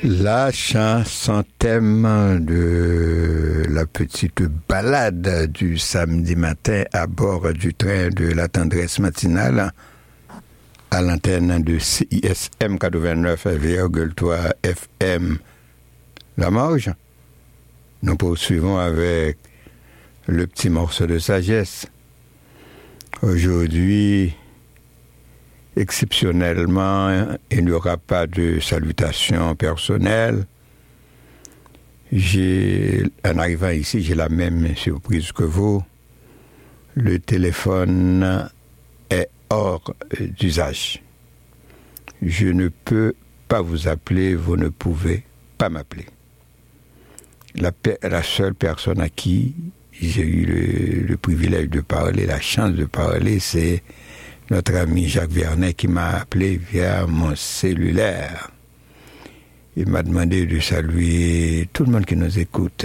La chanson thème de la petite balade du samedi matin à bord du train de la tendresse matinale à l'antenne de CISM 89,3 FM La Marge. Nous poursuivons avec le petit morceau de sagesse. Aujourd'hui, exceptionnellement, il n'y aura pas de salutation personnelle. En arrivant ici, j'ai la même surprise que vous. Le téléphone est hors d'usage. Je ne peux pas vous appeler, vous ne pouvez pas m'appeler. La seule personne à qui j'ai eu le privilège de parler, la chance de parler, c'est notre ami Jacques Vernet qui m'a appelé via mon cellulaire. Il m'a demandé de saluer tout le monde qui nous écoute,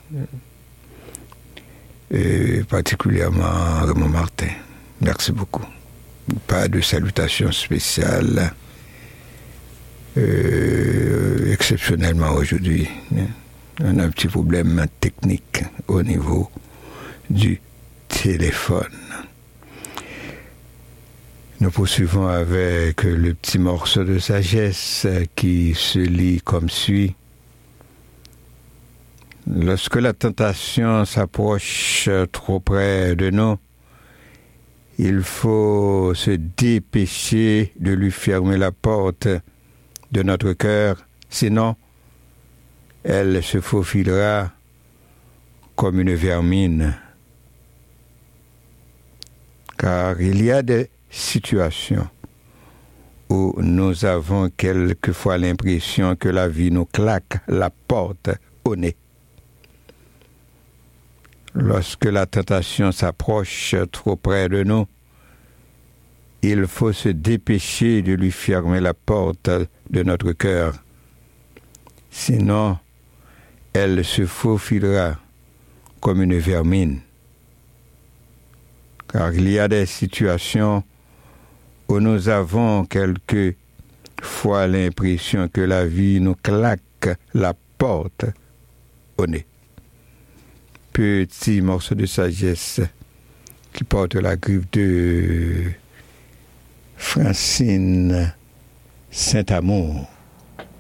et particulièrement Raymond Martin. Merci beaucoup. Pas de salutation spéciale, exceptionnellement aujourd'hui. On a un petit problème technique au niveau du téléphone. Nous poursuivons avec le petit morceau de sagesse qui se lit comme suit. Lorsque la tentation s'approche trop près de nous, il faut se dépêcher de lui fermer la porte de notre cœur, sinon elle se faufilera comme une vermine. Car il y a des situations où nous avons quelquefois l'impression que la vie nous claque la porte au nez. Lorsque la tentation s'approche trop près de nous, il faut se dépêcher de lui fermer la porte de notre cœur. Sinon, elle se faufilera comme une vermine. Car il y a des situations où nous avons quelquefois l'impression que la vie nous claque la porte au nez. Petit morceau de sagesse qui porte la griffe de Francine Saint-Amour.